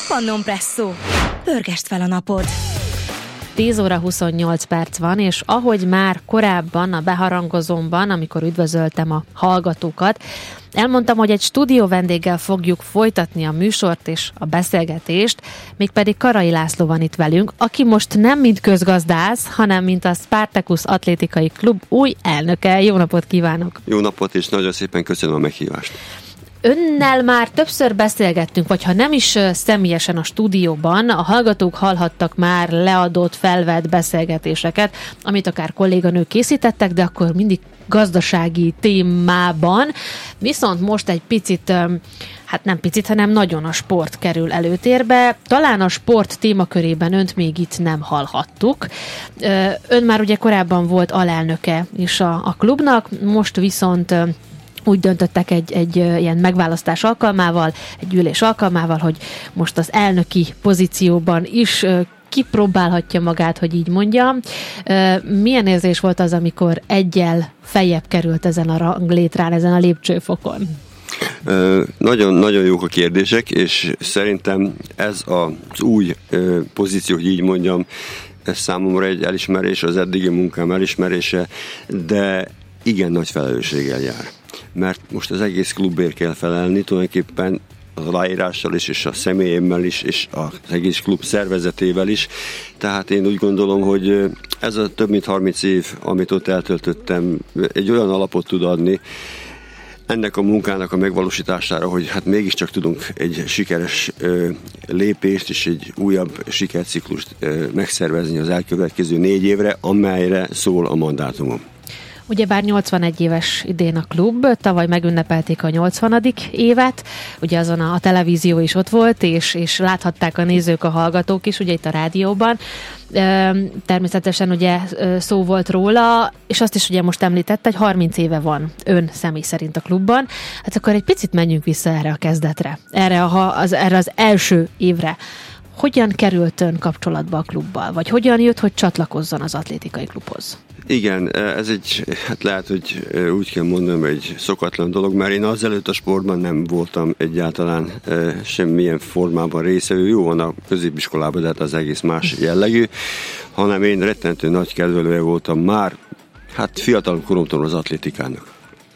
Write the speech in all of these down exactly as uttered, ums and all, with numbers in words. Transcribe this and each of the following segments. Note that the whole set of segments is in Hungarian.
Pannon Presszó. Pörgesd fel a napod! tíz óra huszonnyolc perc van, és ahogy már korábban a beharangozómban, amikor üdvözöltem a hallgatókat, elmondtam, hogy egy stúdió vendéggel fogjuk folytatni a műsort és a beszélgetést, mégpedig Karai László van itt velünk, aki most nem mint közgazdász, hanem mint a Spartacus Atlétikai Klub új elnöke. Jó napot kívánok! Jó napot, és nagyon szépen köszönöm a meghívást! Önnel már többször beszélgettünk, vagy ha nem is személyesen a stúdióban, a hallgatók hallhattak már leadott, felvett beszélgetéseket, amit akár kolléganők készítettek, de akkor mindig gazdasági témában. Viszont most egy picit, hát nem picit, hanem nagyon a sport kerül előtérbe. Talán a sport témakörében önt még itt nem hallhattuk. Ön már ugye korábban volt alelnöke is a, a klubnak, most viszont úgy döntöttek egy, egy ilyen megválasztás alkalmával, egy ülés alkalmával, hogy most az elnöki pozícióban is kipróbálhatja magát, hogy így mondjam. Milyen érzés volt az, amikor egyel feljebb került ezen a ranglétrán, ezen a lépcsőfokon? Nagyon-nagyon jók a kérdések, és szerintem ez az új pozíció, hogy így mondjam, ez számomra egy elismerés, az eddigi munkám elismerése, de igen nagy felelősséggel jár. Mert most az egész klubért kell felelni, tulajdonképpen az aláírással is, és a személyemmel is, és az egész klub szervezetével is. Tehát én úgy gondolom, hogy ez a több mint harminc év, amit ott eltöltöttem, egy olyan alapot tud adni ennek a munkának a megvalósítására, hogy hát mégiscsak tudunk egy sikeres ö, lépést és egy újabb sikerciklust ö, megszervezni az elkövetkező négy évre, amelyre szól a mandátumom. Ugyebár nyolcvanegy éves idén a klub, tavaly megünnepelték a nyolcvanadik évet, ugye azon a, a televízió is ott volt, és, és láthatták a nézők, a hallgatók is, ugye itt a rádióban. Természetesen ugye szó volt róla, és azt is ugye most említette, hogy harminc éve van ön személy szerint a klubban. Hát akkor egy picit menjünk vissza erre a kezdetre, erre, a, az, erre az első évre. Hogyan került ön kapcsolatba a klubbal? Vagy hogyan jött, hogy csatlakozzon az atlétikai klubhoz? Igen, ez egy, hát lehet, hogy úgy kell mondanom, egy szokatlan dolog, mert én azelőtt a sportban nem voltam egyáltalán semmilyen formában részevő. Jó van a középiskolában, de hát az egész más jellegű, hanem én rettentő nagy kedvelője voltam már, hát fiatalabb koromtól az atlétikának.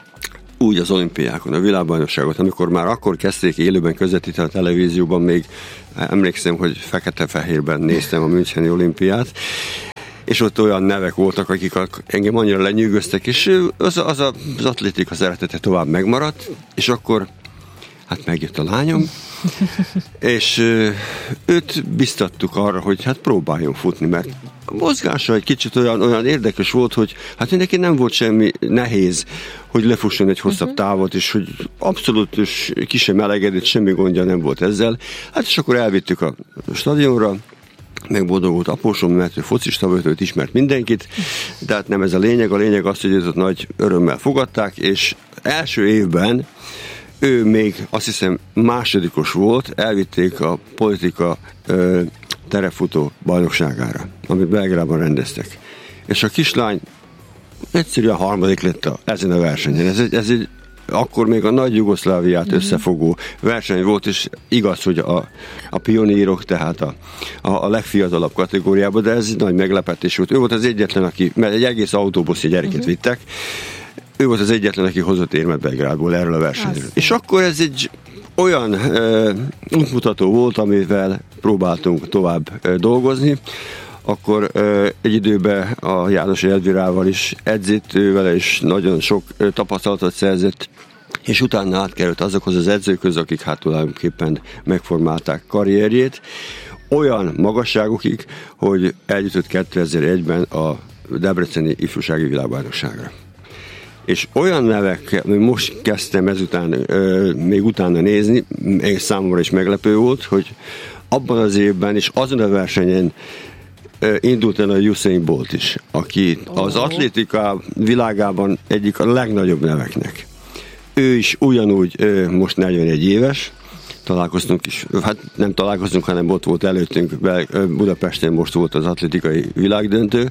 Úgy az olimpiákon, a világbajnokságot, amikor már akkor kezdték élőben közvetíteni a televízióban, még emlékszem, hogy fekete-fehérben néztem a Müncheni olimpiát, és ott olyan nevek voltak, akik engem annyira lenyűgöztek, és az, az, a, az atlétika szeretete tovább megmaradt, és akkor hát megjött a lányom, és őt biztattuk arra, hogy hát próbáljon futni, mert a mozgása egy kicsit olyan, olyan érdekes volt, hogy hát neki nem volt semmi nehéz, hogy lefusson egy hosszabb távot, és hogy abszolút és ki sem melegedett, semmi gondja nem volt ezzel. Hát és akkor elvittük a stadionra, megboldogult apósom, mert ő focista volt, őt ismert mindenkit, de hát nem ez a lényeg, a lényeg az, hogy őt ott nagy örömmel fogadták, és első évben ő még azt hiszem másodikos volt, elvitték a politika ö, terepfutó bajnokságára, amit Belgrádban rendeztek. És a kislány egyszerűen harmadik lett a, ezen a versenyen. Ez egy, ez egy akkor még a nagy Jugoszláviát összefogó verseny volt, és igaz, hogy a, a pionírok, tehát a, a, a legfiatalabb kategóriában, de ez egy nagy meglepetés volt. Ő volt az egyetlen, aki, mert egy egész autóbuszi gyereket uh-huh. vittek, ő volt az egyetlen, aki hozott érmet Belgrádból erről a versenyről. Az. És akkor ez egy olyan e, útmutató volt, amivel próbáltunk tovább e, dolgozni. Akkor e, egy időben a János Elvirával is edzett, ő vele is nagyon sok e, tapasztalatot szerzett, és utána átkerült azokhoz az edzőkhöz, akik hát tulajdonképpen megformálták karrierjét, olyan magasságokig, hogy eljutott kétezer-egyben a debreceni ifjúsági világbajnokságra. És olyan nevek, most kezdtem ezután, euh, még utána nézni, még számomra is meglepő volt, hogy abban az évben és azon a versenyen euh, indult el a Usain Bolt is, aki oh. az atlétika világában egyik a legnagyobb neveknek. Ő is ugyanúgy euh, most negyvenegy éves, találkoztunk is, hát nem találkoztunk, hanem ott volt előttünk, Budapesten most volt az atlétikai világdöntő,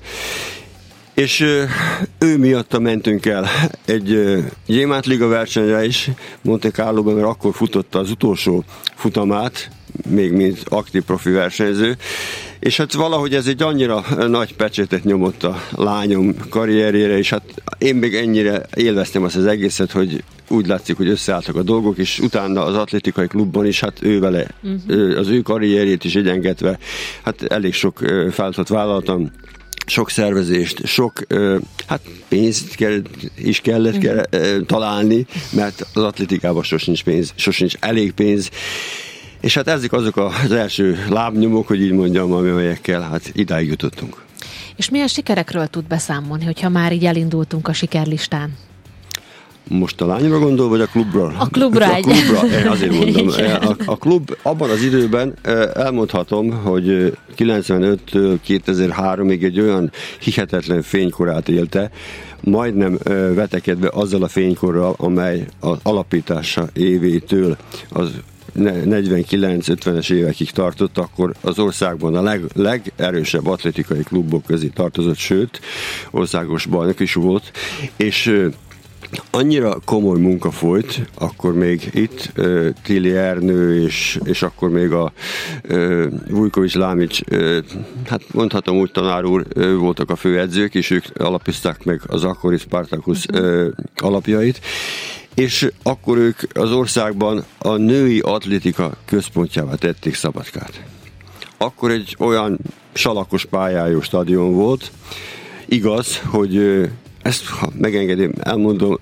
és ő miatta mentünk el egy Gyémánt Liga versenyre is, Monte Carlóban, mert akkor futotta az utolsó futamát, még mint aktív profi versenyző, és hát valahogy ez egy annyira nagy pecsétet nyomott a lányom karrierjére, és hát én még ennyire élveztem azt az egészet, hogy úgy látszik, hogy összeálltak a dolgok, és utána az atlétikai klubban is, hát ő vele, uh-huh. az ő karrierjét is egyengetve, hát elég sok feladatot vállaltam, sok szervezést, sok hát pénzt kell, is kellett uh-huh. kell, találni, mert az atlétikában sosincs pénz, sosincs elég pénz, és hát ezek azok az első lábnyomok, hogy így mondjam, amelyekkel hát idáig jutottunk. És milyen sikerekről tud beszámolni, hogyha már így elindultunk a sikerlistán? Most a lányra gondol, vagy a klubra? A klubra. A klubra, én azért mondom. A, a klub abban az időben elmondhatom, hogy kilencvenöttől kétezer-háromig egy olyan hihetetlen fénykorát élte, majdnem vetekedve azzal a fénykorral, amely az alapítása évétől az negyvenkilenc-ötvenes évekig tartott, akkor az országban a leg, legerősebb atlétikai klubok közé tartozott, sőt, országos bajnok is volt, és annyira komoly munka folyt, akkor még itt uh, Tili Ernő, és, és akkor még a uh, Vujkovics Lámics, uh, hát mondhatom úgy, tanár úr, uh, voltak a főedzők, és ők alapozták meg az akkori Spartacus uh, alapjait, és akkor ők az országban a női atlétika központjává tették Szabadkát. Akkor egy olyan salakos pályájú stadion volt, igaz, hogy uh, ezt, ha megengedem, elmondom,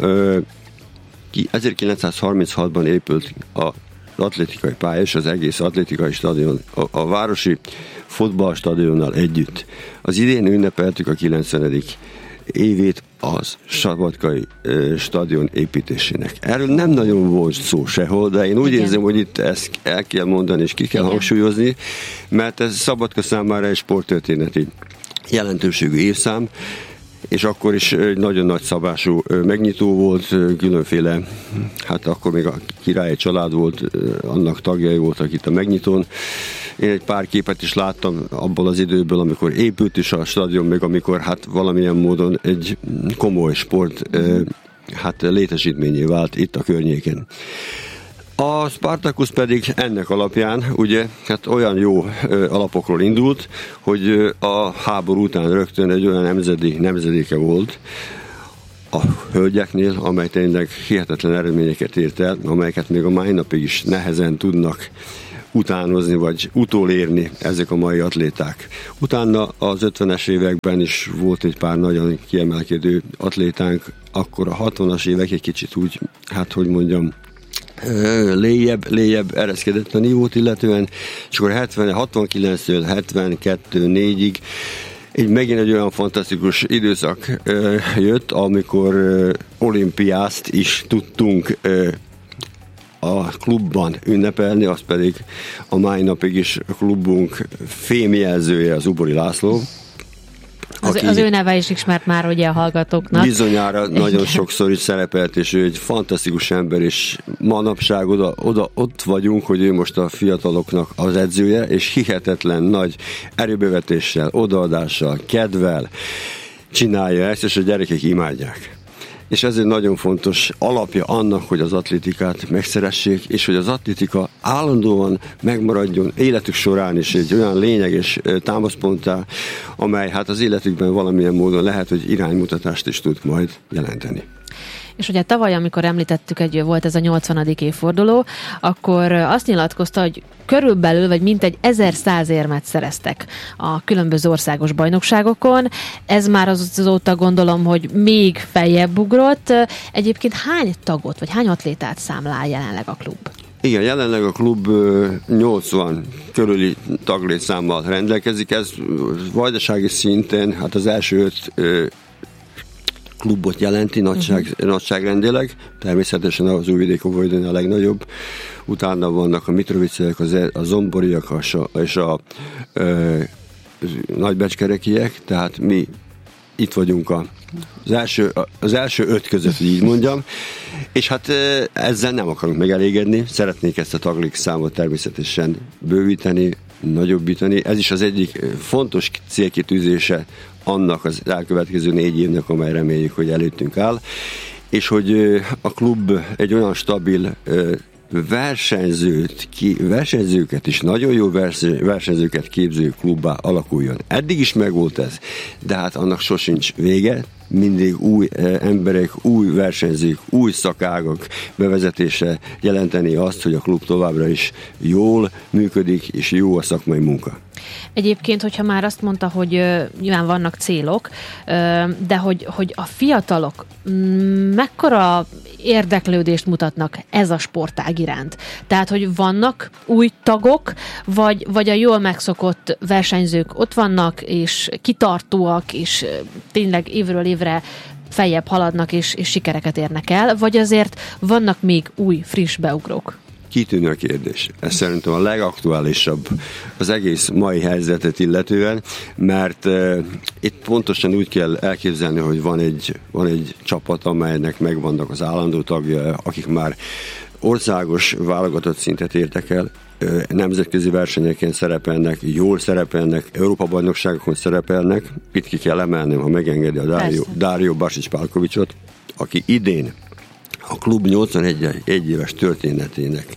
ezerkilencszázharminchatban épült az atlétikai pálya és az egész atlétikai stadion a, a városi futballstadionnal együtt. Az idén ünnepeltük a kilencvenedik évét az Szabadkai stadion építésének. Erről nem nagyon volt szó sehol, de én úgy Igen. érzem, hogy itt ezt el kell mondani és ki kell Igen. hangsúlyozni, mert ez Szabadka számára egy sporttörténeti jelentőségű évszám, és akkor is egy nagyon nagy szabású megnyitó volt, különféle, hát akkor még a királyi család volt, annak tagjai voltak itt a megnyitón. Én egy pár képet is láttam abból az időből, amikor épült is a stadion, meg amikor hát valamilyen módon egy komoly sport hát létesítményé vált itt a környéken. A Spartacus pedig ennek alapján ugye hát olyan jó ö, alapokról indult, hogy ö, a háború után rögtön egy olyan nemzedi, nemzedéke volt a hölgyeknél, amely tényleg hihetetlen eredményeket ért el, amelyeket még a mai napig is nehezen tudnak utánozni, vagy utolérni ezek a mai atléták. Utána az ötvenes években is volt egy pár nagyon kiemelkedő atlétánk, akkor a hatvanas évek egy kicsit úgy, hát hogy mondjam, léjebb, léjebb ereszkedett a nívót illetően, és akkor hetven, hatvankilenctől hetvenkettő négyig egy megint egy olyan fantasztikus időszak ö, jött, amikor ö, olimpiászt is tudtunk ö, a klubban ünnepelni, az pedig a mai napig is a klubunk fémjelzője az Ubori László. Az, az ő neve is ismert már ugye a hallgatóknak. Bizonyára nagyon sokszor is szerepelt, és ő egy fantasztikus ember, és manapság oda, oda ott vagyunk, hogy ő most a fiataloknak az edzője, és hihetetlen nagy erőbevetéssel, odaadással, kedvel csinálja ezt, és a gyerekek imádják. És ez egy nagyon fontos alapja annak, hogy az atlétikát megszeressék, és hogy az atlétika állandóan megmaradjon életük során is egy olyan lényeges támaszponttá, amely hát az életükben valamilyen módon lehet, hogy iránymutatást is tud majd jelenteni. És ugye tavaly, amikor említettük, egy volt ez a nyolcvanadik évforduló, akkor azt nyilatkozta, hogy körülbelül, vagy mintegy ezerszáz érmet szereztek a különböző országos bajnokságokon. Ez már azóta gondolom, hogy még feljebb ugrott. Egyébként hány tagot, vagy hány atlétát számlál jelenleg a klub? Igen, jelenleg a klub nyolcvan körüli taglétszámmal rendelkezik. Ez vajdasági szinten, hát az első öt klubot jelenti nagyság, uh-huh. nagyságrendileg. Természetesen az Újvidék-Vojvodina a legnagyobb. Utána vannak a Mitrovicek, a Zomboriak és a, és a ö, nagybecskerekiek, tehát mi itt vagyunk a, az, első, az első öt között, így mondjam. És hát ezzel nem akarunk megelégedni. Szeretnék ezt a taglékszámot természetesen bővíteni, nagyobbítani. Ez is az egyik fontos célkitűzése annak az elkövetkező négy évnek, amely reméljük, hogy előttünk áll, és hogy a klub egy olyan stabil versenyzőt, ki, versenyzőket is, nagyon jó versenyzőket képző klubbá alakuljon. Eddig is megvolt ez, de hát annak sosincs vége, mindig új emberek, új versenyzők, új szakágak bevezetése jelenteni azt, hogy a klub továbbra is jól működik, és jó a szakmai munka. Egyébként, hogyha már azt mondta, hogy uh, nyilván vannak célok, uh, de hogy, hogy a fiatalok m- mekkora érdeklődést mutatnak ez a sportág iránt. Tehát, hogy vannak új tagok, vagy, vagy a jól megszokott versenyzők ott vannak, és kitartóak, és tényleg évről évre feljebb haladnak, és, és sikereket érnek el, vagy azért vannak még új, friss beugrók? Kitűnő a kérdés. Ez szerintem a legaktuálisabb az egész mai helyzetet illetően, mert uh, itt pontosan úgy kell elképzelni, hogy van egy, van egy csapat, amelynek megvannak az állandó tagja, akik már országos válogatott szintet értek el, uh, nemzetközi versenyeken szerepelnek, jól szerepelnek, Európa-bajnokságokon szerepelnek. Itt ki kell emelnem, ha megengedi a Dario, Dario Basic-Palkovicsot, aki idén a klub nyolcvanegy éves történetének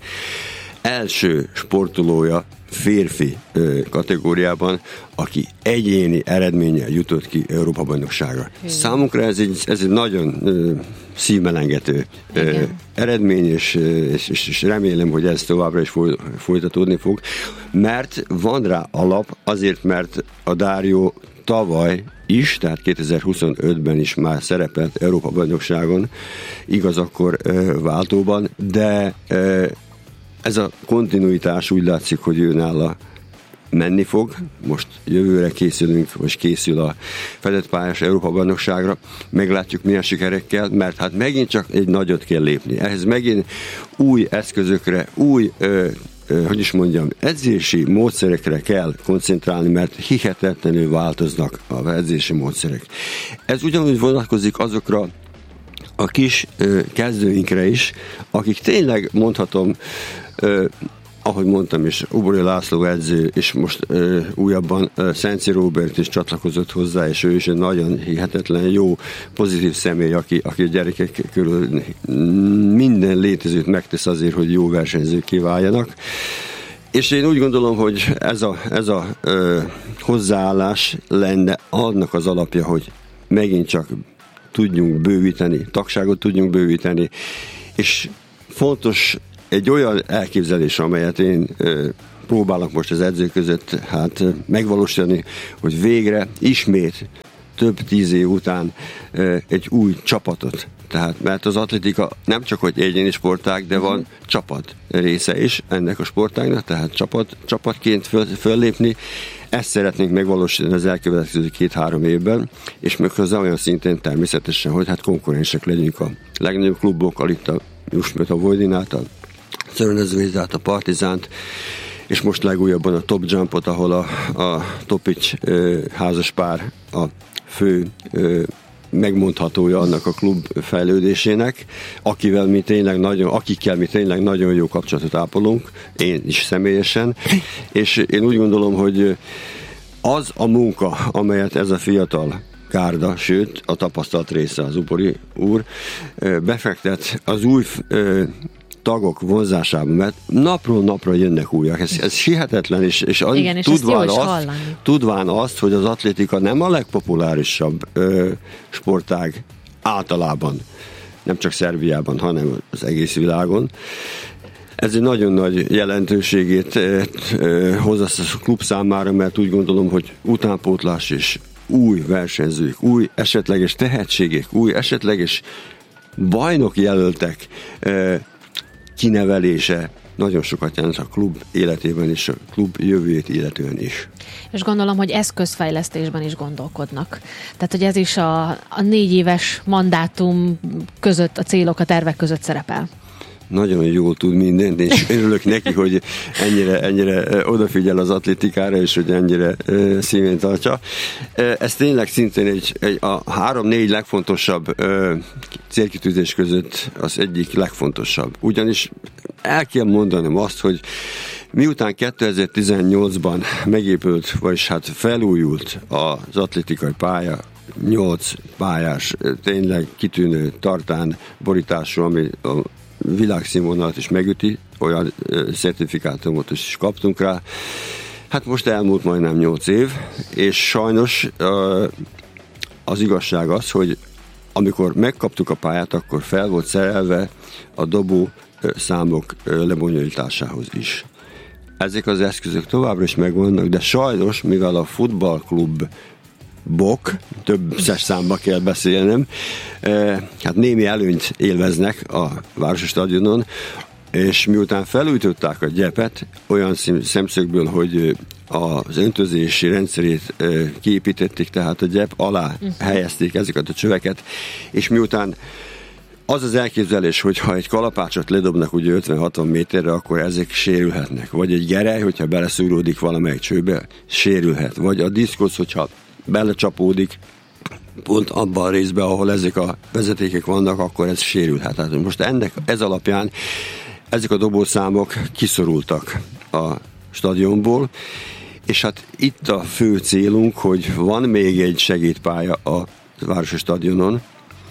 első sportolója férfi ö, kategóriában, aki egyéni eredménnyel jutott ki Európa-bajnokságra. Hmm. Számunkra ez egy, ez egy nagyon ö, szívmelengető ö, eredmény, és, és, és remélem, hogy ez továbbra is foly, folytatódni fog, mert van rá alap, azért, mert a Dario tavaly is, tehát kétezer-huszonötben is már szerepelt Európa-bajnokságon, igaz akkor ö, váltóban, de ö, ez a kontinuitás úgy látszik, hogy ő nála menni fog. Most jövőre készülünk, vagy készül a fedett pályás Európa-bajnokságra. Meglátjuk milyen sikerekkel, mert hát megint csak egy nagyot kell lépni. Ehhez megint új eszközökre, új ö, hogy is mondjam, edzési módszerekre kell koncentrálni, mert hihetetlenül változnak az edzési módszerek. Ez ugyanúgy vonatkozik azokra a kis ö, kezdőinkre is, akik tényleg mondhatom, ö, ahogy mondtam is, Ubori László edző, és most ö, újabban ö, Szenci Róbert is csatlakozott hozzá, és ő is egy nagyon hihetetlen jó, pozitív személy, aki, aki a gyerekek körül minden létezőt megtesz azért, hogy jó versenyzők kiváljanak. És én úgy gondolom, hogy ez a, ez a ö, hozzáállás lenne annak az alapja, hogy megint csak tudjunk bővíteni, tagságot tudjunk bővíteni, és fontos egy olyan elképzelés, amelyet én ö, próbálok most az edzők között hát megvalósítani, hogy végre ismét több tíz év után ö, egy új csapatot. Tehát, mert az atlétika nem csak hogy egyéni sportág, de van csapat része is ennek a sportágnak, tehát csapat, csapatként föl, föllépni. Ezt szeretnénk megvalósítani az elkövetkező két-három évben, és méghozzá olyan szinten természetesen, hogy hát konkurensek legyünk a legnagyobb klubokkal, itt a Jusmet, a Vojdinát, a Crvenazvézdát, a Partizánt, és most legújabban a Top Jumpot, ahol a, a Topic ö, házaspár a fő ö, megmondhatója annak a klub fejlődésének, akivel mi tényleg nagyon, akikkel mi tényleg nagyon jó kapcsolatot ápolunk, én is személyesen, és én úgy gondolom, hogy az a munka, amelyet ez a fiatal gárda, sőt, a tapasztalt része az Ubori úr befektet az új tagok vonzásában, mert napról napra jönnek újak. Ez, ez hihetetlen, és, és, igen, és tudván, azt, tudván azt, hogy az atlétika nem a legpopulárisabb ö, sportág általában, nem csak Szerbiában, hanem az egész világon. Ez egy nagyon nagy jelentőségét ö, ö, hozza a klub számára, mert úgy gondolom, hogy utánpótlás és új versenyzők, új esetleges tehetségek, új esetleges bajnok jelöltek ö, kinevelése nagyon sokat jelent a klub életében és a klub jövőjét illetően is. És gondolom, hogy eszközfejlesztésben is gondolkodnak. Tehát, hogy ez is a, a négy éves mandátum között, a célok, a tervek között szerepel. Nagyon jól tud mindent, és örülök neki, hogy ennyire, ennyire odafigyel az atlétikára, és hogy ennyire uh, szívén tartja. Uh, ez tényleg szintén egy, egy a három-négy legfontosabb uh, célkitűzés között az egyik legfontosabb. Ugyanis el kell mondanom azt, hogy miután kétezer-tizennyolcban megépült, vagyis hát felújult az atlétikai pálya, nyolc pályás, tényleg kitűnő tartán borítású, ami a világszínvonalat is megüti, olyan szertifikátumot is kaptunk rá. Hát most elmúlt majdnem nyolc év, és sajnos az igazság az, hogy amikor megkaptuk a pályát, akkor fel volt szerelve a dobó számok lebonyolításához is. Ezek az eszközök továbbra is megvannak, de sajnos, mivel a futballklub bok, több számba kell beszélnem, hát némi előnyt élveznek a városi stadionon, és miután felújították a gyepet olyan szemszögből, hogy az öntözési rendszerét kiépítették, tehát a gyep alá helyezték ezeket a csöveket, és miután az az elképzelés, hogy ha egy kalapácsot ledobnak ugye ötven-hatvan méterre, akkor ezek sérülhetnek. Vagy egy gerej, hogyha beleszúródik valamelyik csőbe, sérülhet. Vagy a diszkosz, hogyha belecsapódik pont abban a részben, ahol ezek a vezetékek vannak, akkor ez sérülhet. Tehát most ennek, ez alapján ezek a dobószámok kiszorultak a stadionból, és hát itt a fő célunk, hogy van még egy segédpálya a városi stadionon,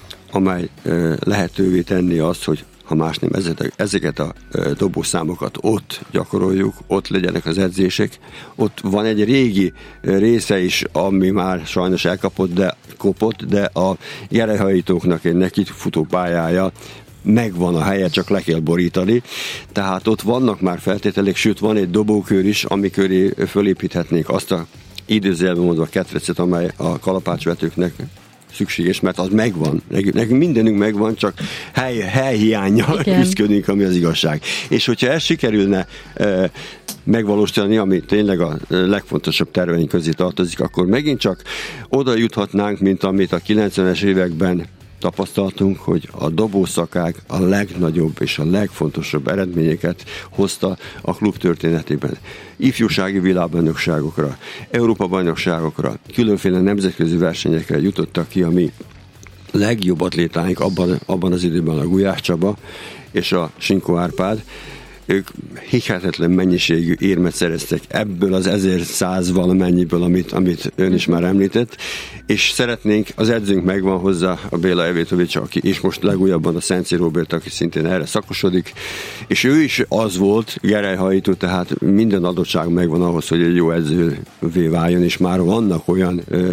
amely lehetővé tenni azt, hogy ha más nem, ezeket a dobószámokat ott gyakoroljuk, ott legyenek az edzések. Ott van egy régi része is, ami már sajnos elkapott, de kopott, de a gerelyhajítóknak egy nekifutó pályája megvan a helye, csak le kell borítani. Tehát ott vannak már feltételek, sőt van egy dobókör is, ami köré fölépíthetnénk azt a idézőjelben mondva ketrecet, amely a kalapácsvetőknek szükséges, mert az megvan. Nekünk mindenünk megvan, csak hely, helyhiánnyal küzdködünk, ami az igazság. És hogyha ez sikerülne e, megvalósítani, ami tényleg a legfontosabb terveink közé tartozik, akkor megint csak oda juthatnánk, mint amit a kilencvenes években tapasztaltunk, hogy a dobószakák a legnagyobb és a legfontosabb eredményeket hozta a klub történetében. Ifjúsági világbajnokságokra, Európa-bajnokságokra, különféle nemzetközi versenyekre jutottak ki a mi legjobb atlétáink abban, abban az időben a Gulyás Csaba és a Sinkó Árpád. Ők hihetetlen mennyiségű érmet szereztek ebből az ezerszáz valamennyiből, amit, amit ön is már említett, és szeretnénk, az edzőnk megvan hozzá, a Béla Evétovics, aki és most legújabban a Szenci Róbert, aki szintén erre szakosodik, és ő is az volt, gerelyhajító, tehát minden adottság megvan ahhoz, hogy egy jó edzővé váljon, és már vannak olyan ö,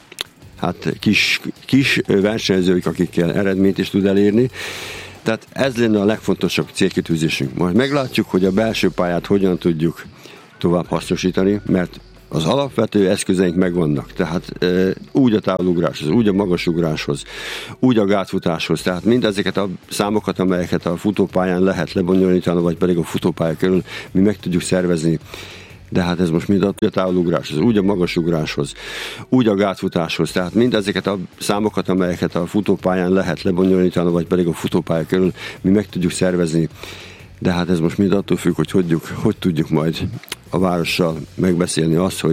hát kis, kis versenyzők, akikkel eredményt is tud elérni. Tehát ez lenne a legfontosabb célkitűzésünk. Majd meglátjuk, hogy a belső pályát hogyan tudjuk tovább hasznosítani, mert az alapvető eszközeink megvannak. Tehát e, úgy a távolugráshoz, úgy a magasugráshoz, úgy a gátfutáshoz. Tehát mindezeket a számokat, amelyeket a futópályán lehet lebonyolítani, vagy pedig a futópálya körül mi meg tudjuk szervezni. De hát ez most mind a távolugráshoz, úgy a magasugráshoz, úgy a gátfutáshoz. Tehát mindezeket a számokat, amelyeket a futópályán lehet lebonyolítani, vagy pedig a futópálya körül mi meg tudjuk szervezni. De hát ez most mind attól függ, hogy hogy, hogy tudjuk majd a várossal megbeszélni azt, hogy